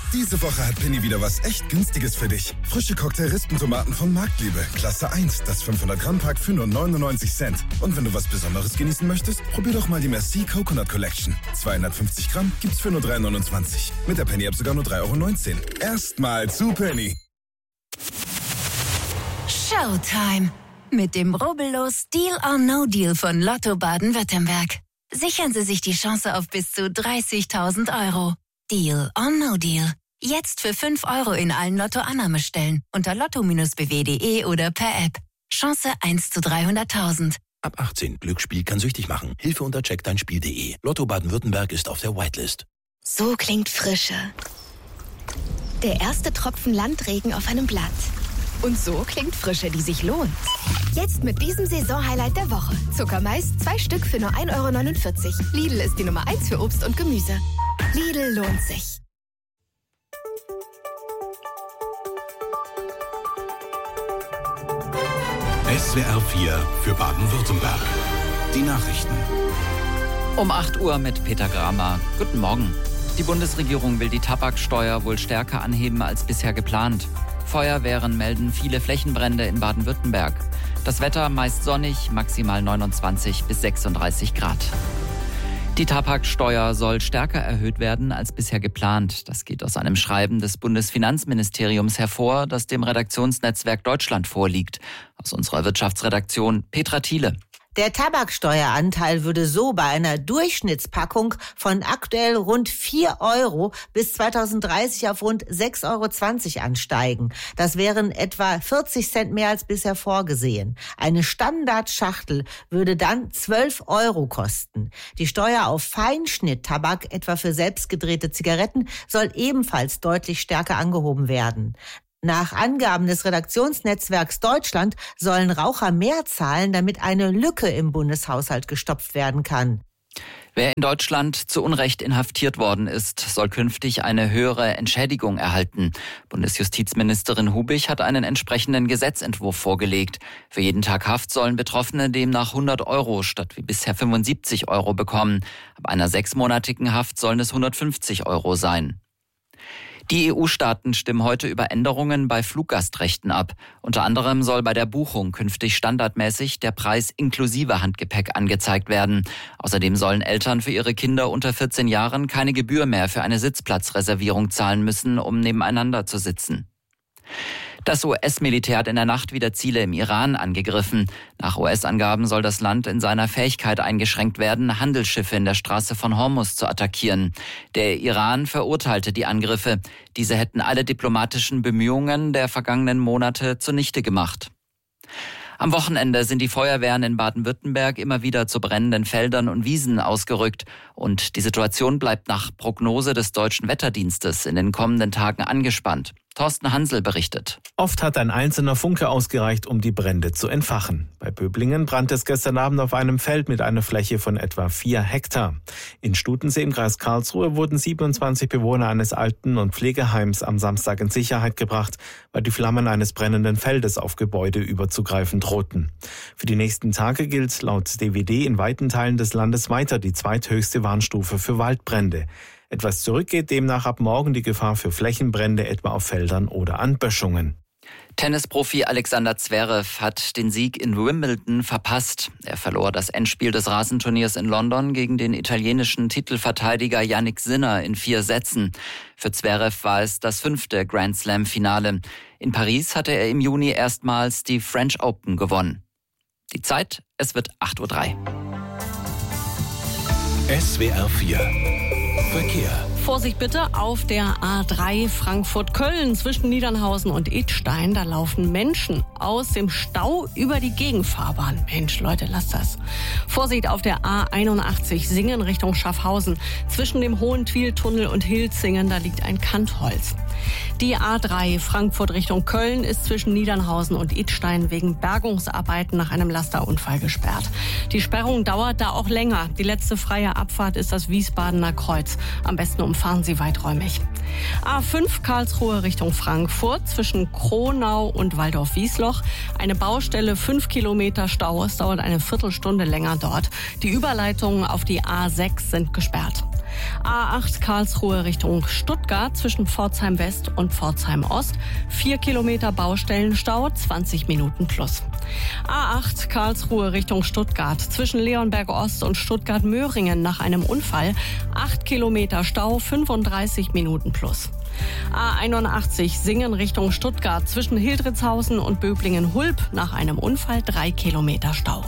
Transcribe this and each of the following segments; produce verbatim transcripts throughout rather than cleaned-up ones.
Diese Woche hat Penny wieder was echt Günstiges für dich. Frische Cocktail-Rispentomaten von Marktliebe. Klasse eins, das fünfhundert Gramm Pack für nur neunundneunzig Cent. Und wenn du was Besonderes genießen möchtest, probier doch mal die Merci Coconut Collection. zweihundertfünfzig Gramm gibt's für nur drei neunundzwanzig. Mit der Penny-App sogar nur drei Euro neunzehn. Erstmal zu Penny. Showtime. Mit dem rubbellos Deal or No Deal von Lotto Baden-Württemberg. Sichern Sie sich die Chance auf bis zu dreißigtausend Euro. Deal or No Deal. Jetzt für fünf Euro in allen Lotto-Annahmestellen unter lotto b w punkt de oder per App. Chance eins zu dreihunderttausend. Ab achtzehn. Glücksspiel kann süchtig machen. Hilfe unter check dein spiel punkt de. Lotto Baden-Württemberg ist auf der Whitelist. So klingt Frische. Der erste Tropfen Landregen auf einem Blatt. Und so klingt Frische, die sich lohnt. Jetzt mit diesem Saisonhighlight der Woche. Zuckermais, zwei Stück für nur ein Euro neunundvierzig. Lidl ist die Nummer eins für Obst und Gemüse. Lidl lohnt sich. S W R vier für Baden-Württemberg. Die Nachrichten. Um acht Uhr mit Peter Gramer. Guten Morgen. Die Bundesregierung will die Tabaksteuer wohl stärker anheben als bisher geplant. Feuerwehren melden viele Flächenbrände in Baden-Württemberg. Das Wetter meist sonnig, maximal neunundzwanzig bis sechsunddreißig Grad. Die Tabaksteuer soll stärker erhöht werden als bisher geplant. Das geht aus einem Schreiben des Bundesfinanzministeriums hervor, das dem Redaktionsnetzwerk Deutschland vorliegt. Aus unserer Wirtschaftsredaktion Petra Thiele. Der Tabaksteueranteil würde so bei einer Durchschnittspackung von aktuell rund vier Euro bis zweitausenddreißig auf rund sechs Euro zwanzig ansteigen. Das wären etwa vierzig Cent mehr als bisher vorgesehen. Eine Standardschachtel würde dann zwölf Euro kosten. Die Steuer auf Feinschnitttabak, etwa für selbstgedrehte Zigaretten, soll ebenfalls deutlich stärker angehoben werden. Nach Angaben des Redaktionsnetzwerks Deutschland sollen Raucher mehr zahlen, damit eine Lücke im Bundeshaushalt gestopft werden kann. Wer in Deutschland zu Unrecht inhaftiert worden ist, soll künftig eine höhere Entschädigung erhalten. Bundesjustizministerin Hubig hat einen entsprechenden Gesetzentwurf vorgelegt. Für jeden Tag Haft sollen Betroffene demnach hundert Euro statt wie bisher fünfundsiebzig Euro bekommen. Ab einer sechsmonatigen Haft sollen es hundertfünfzig Euro sein. Die E U-Staaten stimmen heute über Änderungen bei Fluggastrechten ab. Unter anderem soll bei der Buchung künftig standardmäßig der Preis inklusive Handgepäck angezeigt werden. Außerdem sollen Eltern für ihre Kinder unter vierzehn Jahren keine Gebühr mehr für eine Sitzplatzreservierung zahlen müssen, um nebeneinander zu sitzen. Das U S-Militär hat in der Nacht wieder Ziele im Iran angegriffen. Nach U S-Angaben soll das Land in seiner Fähigkeit eingeschränkt werden, Handelsschiffe in der Straße von Hormuz zu attackieren. Der Iran verurteilte die Angriffe. Diese hätten alle diplomatischen Bemühungen der vergangenen Monate zunichte gemacht. Am Wochenende sind die Feuerwehren in Baden-Württemberg immer wieder zu brennenden Feldern und Wiesen ausgerückt. Und die Situation bleibt nach Prognose des Deutschen Wetterdienstes in den kommenden Tagen angespannt. Thorsten Hansel berichtet. Oft hat ein einzelner Funke ausgereicht, um die Brände zu entfachen. Bei Böblingen brannte es gestern Abend auf einem Feld mit einer Fläche von etwa vier Hektar. In Stutensee im Kreis Karlsruhe wurden siebenundzwanzig Bewohner eines Alten- und Pflegeheims am Samstag in Sicherheit gebracht, weil die Flammen eines brennenden Feldes auf Gebäude überzugreifen drohten. Für die nächsten Tage gilt laut D W D in weiten Teilen des Landes weiter die zweithöchste Warnstufe für Waldbrände. Etwas zurück geht demnach ab morgen die Gefahr für Flächenbrände, etwa auf Feldern oder an Böschungen. Tennisprofi Alexander Zverev hat den Sieg in Wimbledon verpasst. Er verlor das Endspiel des Rasenturniers in London gegen den italienischen Titelverteidiger Jannik Sinner in vier Sätzen. Für Zverev war es das fünfte Grand Slam-Finale. In Paris hatte er im Juni erstmals die French Open gewonnen. Die Zeit, es wird acht Uhr drei. S W R vier Verkehr. Vorsicht bitte auf der A drei Frankfurt-Köln zwischen Niedernhausen und Idstein. Da laufen Menschen aus dem Stau über die Gegenfahrbahn. Mensch, Leute, lasst das. Vorsicht auf der A einundachtzig Singen Richtung Schaffhausen. Zwischen dem Hohentwiel-Tunnel und Hilzingen, da liegt ein Kantholz. Die A drei Frankfurt Richtung Köln ist zwischen Niedernhausen und Idstein wegen Bergungsarbeiten nach einem Lasterunfall gesperrt. Die Sperrung dauert da auch länger. Die letzte freie Abfahrt ist das Wiesbadener Kreuz. Am besten umfahren Sie weiträumig. A fünf Karlsruhe Richtung Frankfurt zwischen Kronau und Waldorf-Wiesloch. Eine Baustelle, fünf Kilometer Stau. Es dauert eine Viertelstunde länger dort. Die Überleitungen auf die A sechs sind gesperrt. A acht Karlsruhe Richtung Stuttgart zwischen Pforzheim West und Pforzheim Ost. Vier Kilometer Baustellenstau, zwanzig Minuten plus. A acht Karlsruhe Richtung Stuttgart zwischen Leonberg Ost und Stuttgart-Möhringen nach einem Unfall. Acht Kilometer Stau, fünfunddreißig Minuten plus. A einundachtzig Singen Richtung Stuttgart zwischen Hildritzhausen und Böblingen-Hulb nach einem Unfall, drei Kilometer Stau.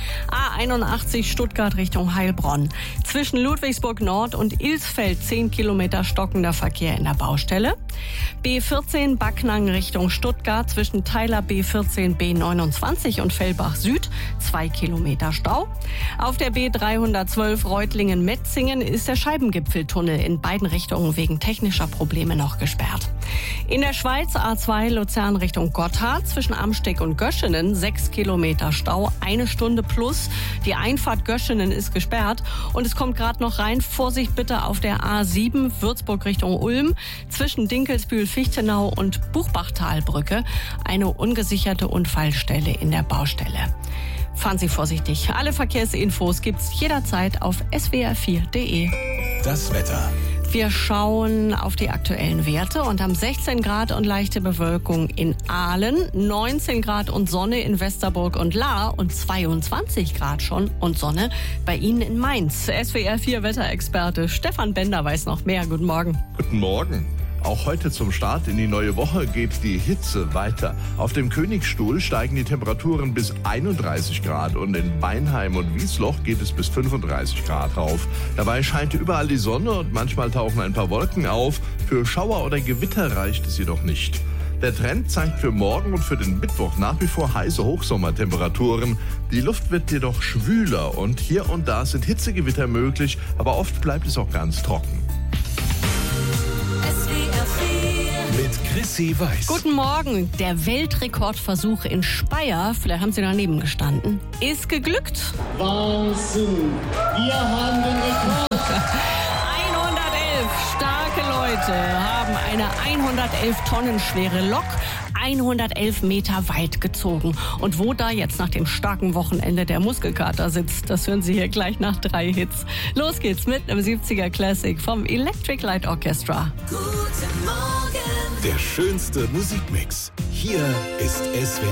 A einundachtzig Stuttgart Richtung Heilbronn zwischen Ludwigsburg Nord und Ilsfeld, zehn Kilometer stockender Verkehr in der Baustelle. B vierzehn Backnang Richtung Stuttgart zwischen Teiler B vierzehn B neunundzwanzig und Fellbach Süd, zwei Kilometer Stau. Auf der B dreihundertzwölf Reutlingen-Metzingen ist der Scheibengipfeltunnel in beiden Richtungen wegen technischer Probleme noch gesperrt. In der Schweiz A zwei Luzern Richtung Gotthard zwischen Amsteg und Göschenen, sechs Kilometer Stau, eine Stunde plus. Die Einfahrt Göschenen ist gesperrt und es kommt gerade noch rein. Vorsicht bitte auf der A sieben Würzburg Richtung Ulm zwischen Dinkelsbühl-Fichtenau und Buchbachtalbrücke. Eine ungesicherte Unfallstelle in der Baustelle. Fahren Sie vorsichtig. Alle Verkehrsinfos gibt's jederzeit auf s w r vier punkt d e. Das Wetter. Wir schauen auf die aktuellen Werte und haben sechzehn Grad und leichte Bewölkung in Aalen, neunzehn Grad und Sonne in Westerburg und Lahr und zweiundzwanzig Grad schon und Sonne bei Ihnen in Mainz. S W R vier Wetterexperte Stefan Bender weiß noch mehr. Guten Morgen. Guten Morgen. Auch heute zum Start in die neue Woche geht die Hitze weiter. Auf dem Königsstuhl steigen die Temperaturen bis einunddreißig Grad und in Beinheim und Wiesloch geht es bis fünfunddreißig Grad rauf. Dabei scheint überall die Sonne und manchmal tauchen ein paar Wolken auf. Für Schauer oder Gewitter reicht es jedoch nicht. Der Trend zeigt für morgen und für den Mittwoch nach wie vor heiße Hochsommertemperaturen. Die Luft wird jedoch schwüler und hier und da sind Hitzegewitter möglich, aber oft bleibt es auch ganz trocken. Mit Chrissy Weiß. Guten Morgen. Der Weltrekordversuch in Speyer, vielleicht haben Sie daneben gestanden, ist geglückt. Wahnsinn. Wir haben den Rekord. hundertelf starke Leute haben eine hundertelf Tonnen schwere Lok hundertelf Meter weit gezogen. Und wo da jetzt nach dem starken Wochenende der Muskelkater sitzt, das hören Sie hier gleich nach drei Hits. Los geht's mit einem siebziger Classic vom Electric Light Orchestra. Guten Morgen. Der schönste Musikmix. Hier ist S W